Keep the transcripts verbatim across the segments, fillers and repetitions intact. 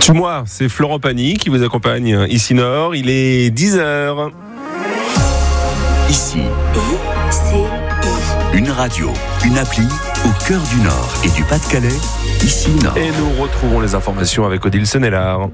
Suis-moi, c'est Florent Pagny qui vous accompagne ici Nord. Il est dix heures. Ici, I C I. Une radio, une appli au cœur du Nord et du Pas-de-Calais. Ici Nord. Et nous retrouvons les informations avec Odile Senelard.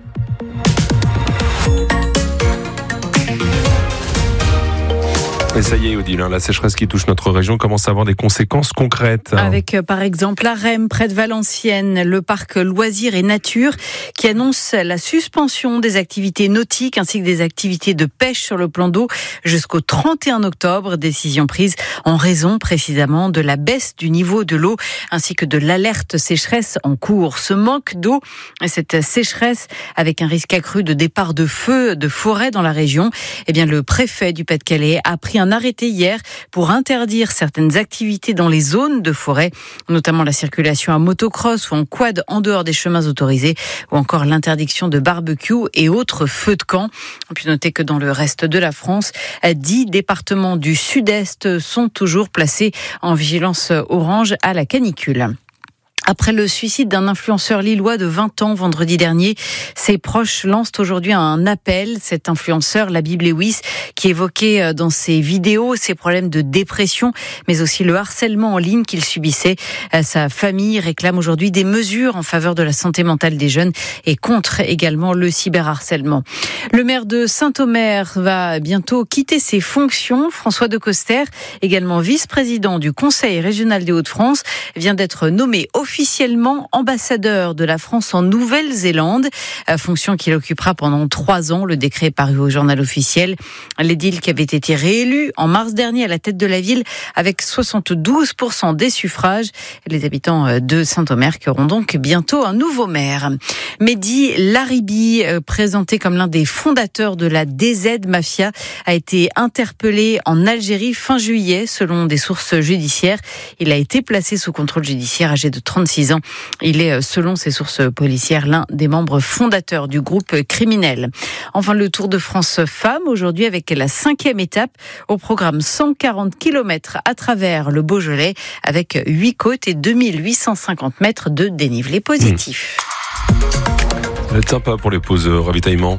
Et ça y est, Odile, la sécheresse qui touche notre région commence à avoir des conséquences concrètes. Avec, par exemple, la Rem, près de Valenciennes, le parc Loisirs et Nature, qui annonce la suspension des activités nautiques ainsi que des activités de pêche sur le plan d'eau jusqu'au trente et un octobre. Décision prise en raison, précisément, de la baisse du niveau de l'eau ainsi que de l'alerte sécheresse en cours. Ce manque d'eau, cette sécheresse avec un risque accru de départ de feux de forêt dans la région, eh bien, le préfet du Pas-de-Calais a pris un un arrêté hier pour interdire certaines activités dans les zones de forêt, notamment la circulation à motocross ou en quad en dehors des chemins autorisés, ou encore l'interdiction de barbecue et autres feux de camp. On peut noter que dans le reste de la France, dix départements du sud-est sont toujours placés en vigilance orange à la canicule. Après le suicide d'un influenceur lillois de vingt ans vendredi dernier, ses proches lancent aujourd'hui un appel. Cet influenceur, Labi Lewis, qui évoquait dans ses vidéos ses problèmes de dépression, mais aussi le harcèlement en ligne qu'il subissait. Sa famille réclame aujourd'hui des mesures en faveur de la santé mentale des jeunes et contre également le cyberharcèlement. Le maire de Saint-Omer va bientôt quitter ses fonctions. François Decoster, également vice-président du Conseil régional des Hauts-de-France, vient d'être nommé officiellement officiellement ambassadeur de la France en Nouvelle-Zélande, fonction qu'il occupera pendant trois ans. Le décret est paru au journal officiel. L'édile qui avait été réélu en mars dernier à la tête de la ville avec soixante-douze pour cent des suffrages. Les habitants de Saint-Omer qui auront donc bientôt un nouveau maire. Mehdi Laribi, présenté comme l'un des fondateurs de la D Z Mafia, a été interpellé en Algérie fin juillet, selon des sources judiciaires. Il a été placé sous contrôle judiciaire, âgé de trente-six ans. Il est, selon ses sources policières, l'un des membres fondateurs du groupe criminel. Enfin, le Tour de France Femmes, aujourd'hui avec la cinquième étape au programme cent quarante kilomètres à travers le Beaujolais, avec huit côtes et deux mille huit cent cinquante mètres de dénivelé positif. Mmh. Ça va être sympa pour les pauses ravitaillement.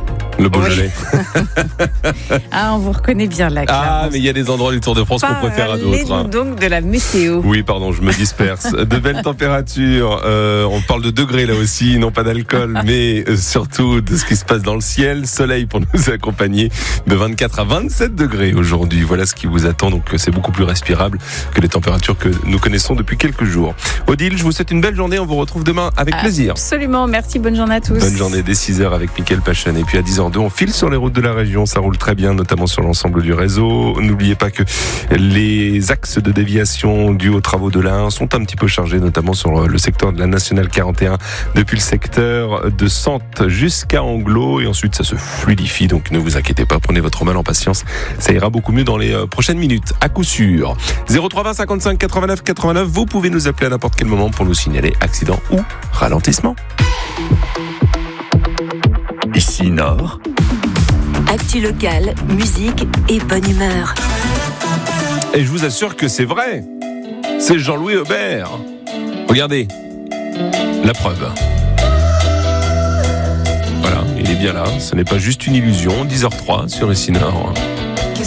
Le Beaujolais. Oui. Ah, on vous reconnaît bien là. Ah, mais il y a des endroits du Tour de France qu'on préfère à d'autres. Parlez-nous donc de la météo. Oui, pardon, je me disperse. De belles températures. Euh, on parle de degrés là aussi, non pas d'alcool, mais surtout de ce qui se passe dans le ciel. Soleil pour nous accompagner de vingt-quatre à vingt-sept degrés aujourd'hui. Voilà ce qui vous attend. Donc c'est beaucoup plus respirable que les températures que nous connaissons depuis quelques jours. Odile, je vous souhaite une belle journée. On vous retrouve demain avec plaisir. Absolument. Merci. Bonne journée à tous. Bonne journée dès six heures avec Mickaël Pachon. Et puis à dix heures deux, on file sur les routes de la région. Ça roule très bien, notamment sur l'ensemble du réseau. N'oubliez pas que les axes de déviation dus aux travaux de l'A un sont un petit peu chargés, notamment sur le secteur de la Nationale quarante et un, depuis le secteur de Sante jusqu'à Anglo. Et ensuite, ça se fluidifie. Donc ne vous inquiétez pas, prenez votre mal en patience. Ça ira beaucoup mieux dans les prochaines minutes, à coup sûr. zéro trois vingt cinquante-cinq quatre-vingt-neuf quatre-vingt-neuf. Vous pouvez nous appeler à n'importe quel moment pour nous signaler accident ou ralentissement. Ici Nord. Actu locale, musique et bonne humeur. Et je vous assure que c'est vrai. C'est Jean-Louis Aubert. Regardez. La preuve. Voilà, il est bien là. Ce n'est pas juste une illusion. dix heures zéro trois sur Ici Nord.